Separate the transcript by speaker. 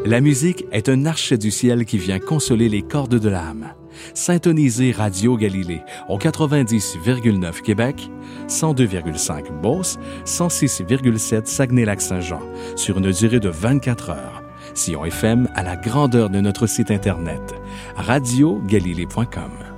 Speaker 1: La musique est un archet du ciel qui vient consoler les cordes de l'âme. Syntonisez Radio Galilée au 90,9 Québec, 102,5 Beauce, 106,7 Saguenay-Lac-Saint-Jean sur une durée de 24 heures. Sillon FM à la grandeur de notre site Internet, radiogalilée.com.